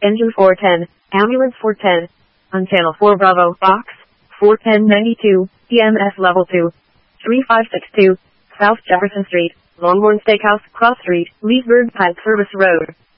Engine 410, Ambulance 410. On Channel 4 Bravo, Box 41092, EMS Level 2. 3562, South Jefferson Street, Longhorn Steakhouse, Cross Street, Leesburg Pike Service Road.